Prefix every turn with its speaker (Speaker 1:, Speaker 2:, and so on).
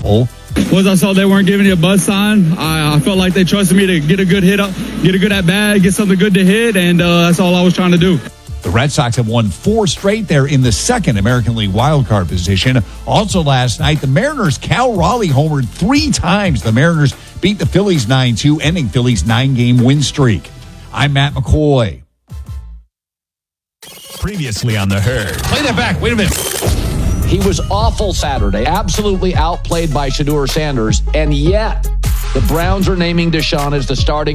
Speaker 1: example.
Speaker 2: Once I saw they weren't giving you a buzz sign, I felt like they trusted me to get a good hit up, get a good at bat, get something good to hit, and that's all I was trying to do.
Speaker 1: The Red Sox have won 4 straight. They're in the second American League wildcard position. Also last night, the Mariners' Cal Raleigh homered 3 times. The Mariners beat the Phillies 9-2, ending Phillies' 9-game win streak. I'm Matt McCoy.
Speaker 3: Previously on The Herd.
Speaker 1: Play that back. Wait a minute.
Speaker 4: He was awful Saturday, absolutely outplayed by Shedeur Sanders, and yet the Browns are naming Deshaun as the starting